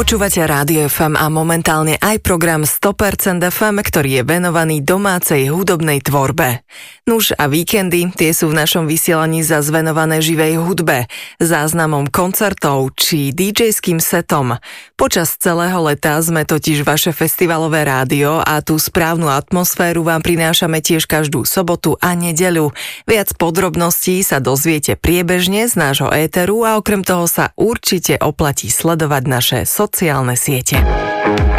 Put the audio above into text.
Počúvate Rádio FM a momentálne aj program 100% FM, ktorý je venovaný domácej hudobnej tvorbe. Nuž a víkendy, tie sú v našom vysielaní venované živej hudbe, záznamom koncertov či DJ-ským setom. Počas celého leta sme totiž vaše festivalové rádio a tú správnu atmosféru vám prinášame tiež každú sobotu a nedeľu. Viac podrobností sa dozviete priebežne z nášho éteru a okrem toho sa určite oplatí sledovať naše sociálne siete.